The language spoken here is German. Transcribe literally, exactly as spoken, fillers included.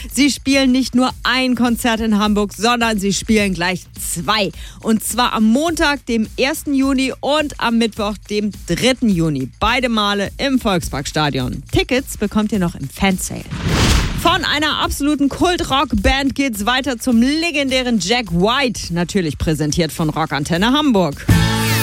Sie spielen nicht nur ein Konzert in Hamburg, sondern sie spielen gleich zwei. Und zwar am Montag, dem ersten Juni und am Mittwoch, dem dritten Juni. Beide Male im Volksparkstadion. Tickets bekommt ihr noch im Fansale. Von einer absoluten Kult-Rock-Band geht's weiter zum legendären Jack White. Natürlich präsentiert von Rockantenne Hamburg.